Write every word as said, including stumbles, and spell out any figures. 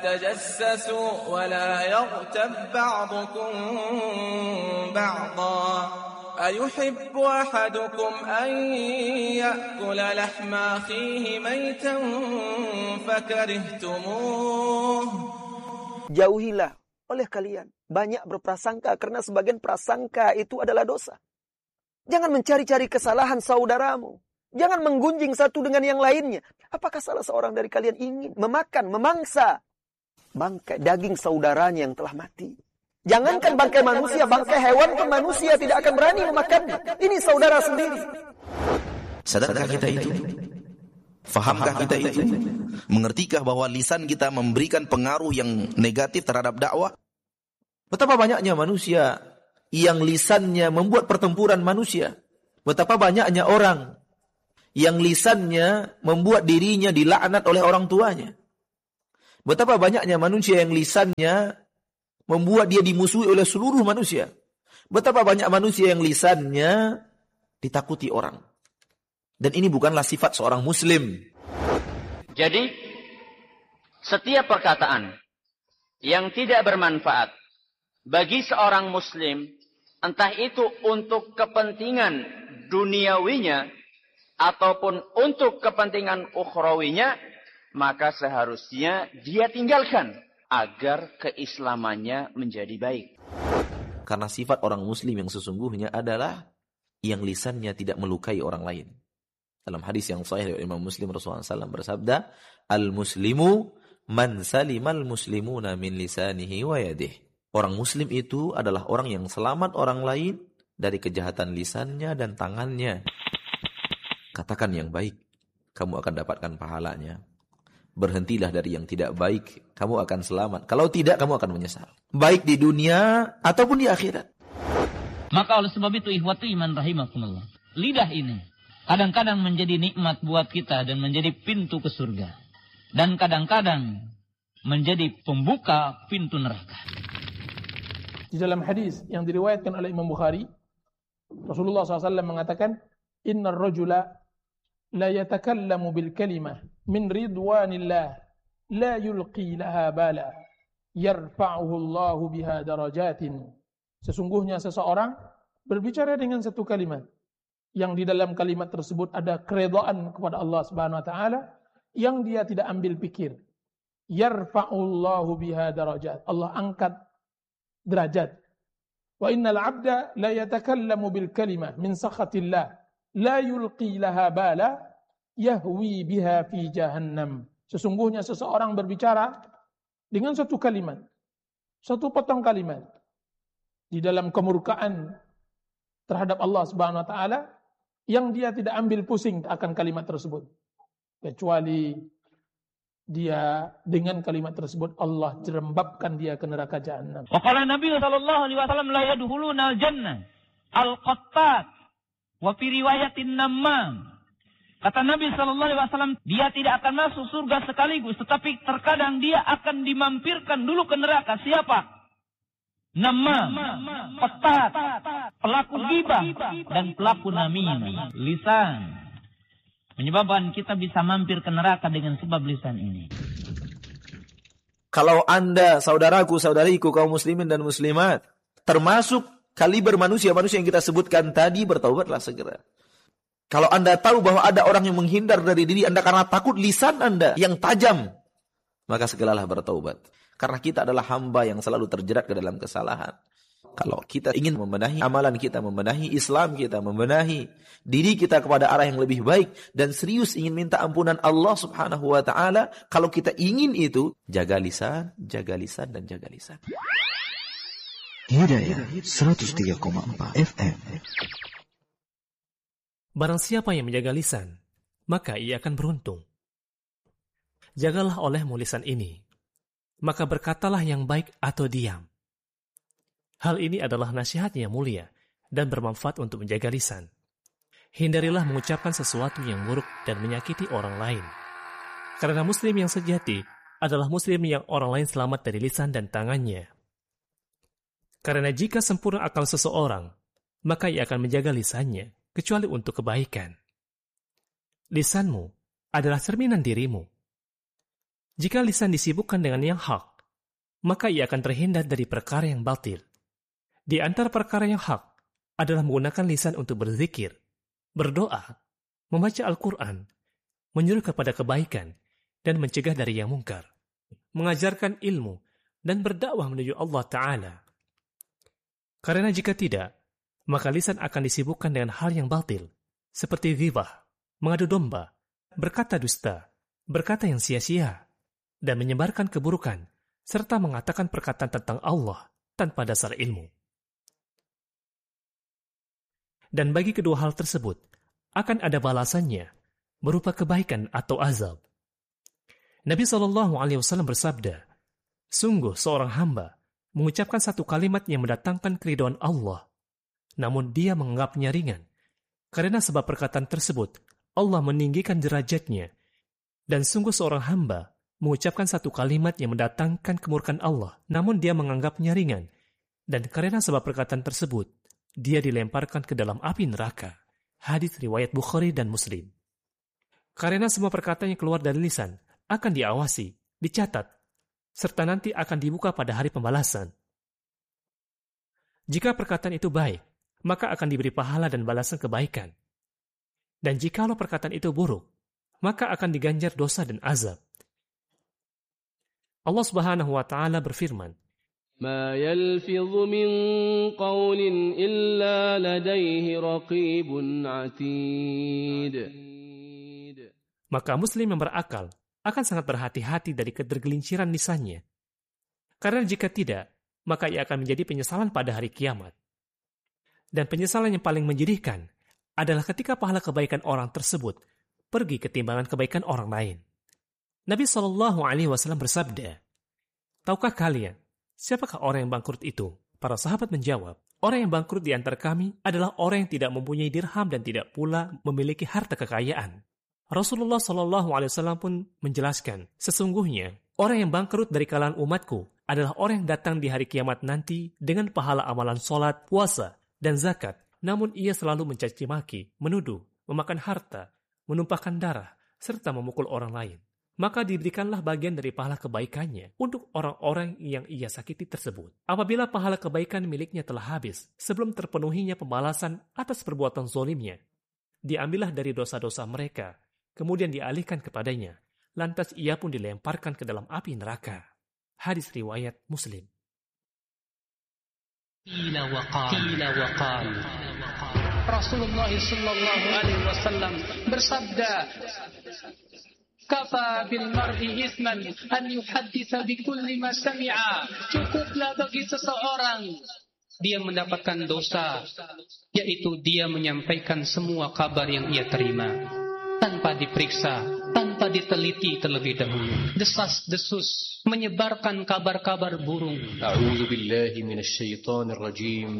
tajassasu wa la yaghtab ba'dukum ba'dha ayuhibbu ahadukum an ya'kula lahma akhihi maytan fakarihtumuh. Jauhilah oleh kalian banyak berprasangka, karena sebagian prasangka itu adalah dosa. Jangan mencari-cari kesalahan saudaramu. Jangan menggunjing satu dengan yang lainnya. Apakah salah seorang dari kalian ingin memakan, memangsa bangkai daging saudaranya yang telah mati? Jangankan bangkai manusia, bangkai hewan pun manusia tidak akan berani memakannya. Ini saudara sendiri. Sadarkah kita itu? Fahamkah kita itu? Mengertikah bahwa lisan kita memberikan pengaruh yang negatif terhadap dakwah? Betapa banyaknya manusia yang lisannya membuat pertempuran manusia. Betapa banyaknya orang yang lisannya membuat dirinya dilaknat oleh orang tuanya. Betapa banyaknya manusia yang lisannya membuat dia dimusuhi oleh seluruh manusia. Betapa banyak manusia yang lisannya ditakuti orang. Dan ini bukanlah sifat seorang muslim. Jadi, setiap perkataan yang tidak bermanfaat bagi seorang muslim, entah itu untuk kepentingan duniawinya ataupun untuk kepentingan ukhrawinya, maka seharusnya dia tinggalkan agar keislamannya menjadi baik. Karena sifat orang muslim yang sesungguhnya adalah yang lisannya tidak melukai orang lain. Dalam hadis yang sahih dari Imam Muslim, Rasulullah shallallahu alaihi wasallam bersabda, Al-muslimu man salimal muslimuna min lisanihi wa yadihi. Orang muslim itu adalah orang yang selamat orang lain dari kejahatan lisannya dan tangannya. Katakan yang baik, kamu akan dapatkan pahalanya. Berhentilah dari yang tidak baik, kamu akan selamat. Kalau tidak, kamu akan menyesal. Baik di dunia ataupun di akhirat. Maka oleh sebab itu, ikhwati iman rahimakumullah, lidah ini kadang-kadang menjadi nikmat buat kita dan menjadi pintu ke surga. Dan kadang-kadang menjadi pembuka pintu neraka. Di dalam hadis yang diriwayatkan oleh Imam Bukhari, Rasulullah shallallahu alaihi wasallam mengatakan, Innar rajula la yatakallamu bil kalimah min ridwanillah la yulqi laha bala yarfa'uhu Allahu biha darajatin. Sesungguhnya seseorang berbicara dengan satu kalimat yang di dalam kalimat tersebut ada keredaan kepada Allah Subhanahu wa taala yang dia tidak ambil pikir. Yarfa'uhu Allahu biha darajat. Allah angkat derajat. Wa innal 'abda la yatakallamu bil kalimah min sakhatillah la yulqi laha bala yahwi biha fi jahannam. Sesungguhnya seseorang berbicara dengan satu kalimat, satu potong kalimat di dalam kemurkaan terhadap Allah Subhanahu wa taala yang dia tidak ambil pusing akan kalimat tersebut, kecuali dia dengan kalimat tersebut Allah jerembabkan dia ke neraka jahannam. Wa qala Nabi sallallahu alaihi wasallam la yadkhuluna al-jannah al-qattat wa fi riwayatin namam. Kata Nabi sallallahu alaihi wasallam, dia tidak akan masuk surga sekaligus, tetapi terkadang dia akan dimampirkan dulu ke neraka. Siapa? Namam, qattat, pelaku ghibah dan pelaku namimah. Lisan menyebabkan kita bisa mampir ke neraka dengan sebab lisan ini. Kalau Anda, saudaraku, saudariku, kaum muslimin dan muslimat, termasuk kaliber manusia-manusia yang kita sebutkan tadi, bertaubatlah segera. Kalau Anda tahu bahwa ada orang yang menghindar dari diri Anda karena takut lisan Anda yang tajam, maka segeralah bertaubat. Karena kita adalah hamba yang selalu terjerat ke dalam kesalahan. Kalau kita ingin membenahi amalan kita, membenahi Islam kita, membenahi diri kita kepada arah yang lebih baik, dan serius ingin minta ampunan Allah Subhanahu wa ta'ala, kalau kita ingin itu, jaga lisan, jaga lisan, dan jaga lisan. Hidayah seratus tiga koma empat F M. Barang siapa yang menjaga lisan, maka ia akan beruntung. Jagalah olehmu lisan ini, maka berkatalah yang baik atau diam. Hal ini adalah nasihat yang mulia dan bermanfaat untuk menjaga lisan. Hindarilah mengucapkan sesuatu yang buruk dan menyakiti orang lain. Karena muslim yang sejati adalah muslim yang orang lain selamat dari lisan dan tangannya. Karena jika sempurna akal seseorang, maka ia akan menjaga lisannya, kecuali untuk kebaikan. Lisanmu adalah cerminan dirimu. Jika lisan disibukkan dengan yang hak, maka ia akan terhindar dari perkara yang batil. Di antara perkara yang hak adalah menggunakan lisan untuk berzikir, berdoa, membaca Al-Quran, menyuruh kepada kebaikan, dan mencegah dari yang mungkar, mengajarkan ilmu, dan berdakwah menuju Allah Ta'ala. Karena jika tidak, maka lisan akan disibukkan dengan hal yang batil, seperti ghibah, mengadu domba, berkata dusta, berkata yang sia-sia, dan menyebarkan keburukan, serta mengatakan perkataan tentang Allah tanpa dasar ilmu. Dan bagi kedua hal tersebut, akan ada balasannya, berupa kebaikan atau azab. Nabi shallallahu alaihi wasallam bersabda, sungguh seorang hamba mengucapkan satu kalimat yang mendatangkan keridhaan Allah, namun dia menganggapnya ringan. Karena sebab perkataan tersebut, Allah meninggikan derajatnya. Dan sungguh seorang hamba mengucapkan satu kalimat yang mendatangkan kemurkaan Allah, namun dia menganggapnya ringan. Dan karena sebab perkataan tersebut, dia dilemparkan ke dalam api neraka. Hadits riwayat Bukhari dan Muslim. Karena semua perkataan yang keluar dari lisan akan diawasi, dicatat, serta nanti akan dibuka pada hari pembalasan. Jika perkataan itu baik, maka akan diberi pahala dan balasan kebaikan. Dan jikalau perkataan itu buruk, maka akan diganjar dosa dan azab. Allah Subhanahu wa taala berfirman, "Ma yalfidhu min qawlin illa ladayhi raqibun 'atid." Maka muslim yang berakal akan sangat berhati-hati dari ketergelinciran lisannya. Karena jika tidak, maka ia akan menjadi penyesalan pada hari kiamat. Dan penyesalan yang paling menyedihkan adalah ketika pahala kebaikan orang tersebut pergi ke timbangan kebaikan orang lain. Nabi shallallahu alaihi wasallam bersabda, tahukah kalian siapakah orang yang bangkrut itu? Para sahabat menjawab, orang yang bangkrut di antara kami adalah orang yang tidak mempunyai dirham dan tidak pula memiliki harta kekayaan. Rasulullah shallallahu alaihi wasallam pun menjelaskan, sesungguhnya orang yang bangkrut dari kalangan umatku adalah orang yang datang di hari kiamat nanti dengan pahala amalan sholat, puasa, dan zakat, namun ia selalu mencaci maki, menuduh, memakan harta, menumpahkan darah, serta memukul orang lain. Maka diberikanlah bagian dari pahala kebaikannya untuk orang-orang yang ia sakiti tersebut. Apabila pahala kebaikan miliknya telah habis, sebelum terpenuhinya pembalasan atas perbuatan zolimnya, diambillah dari dosa-dosa mereka, kemudian dialihkan kepadanya, lantas ia pun dilemparkan ke dalam api neraka. Hadis riwayat Muslim. Qila wa qal. Rasulullah sallallahu alaihi wasallam bersabda, "Kafa bil mar'i isman an yuhadditsa bi kulli ma sami'a." Cukuplah bagi seseorang dia mendapatkan dosa, yaitu dia menyampaikan semua kabar yang ia terima tanpa diperiksa, tanpa diteliti terlebih dahulu. Desas-desus menyebarkan kabar-kabar burung. A'udzu billahi minasyaitonir rajim.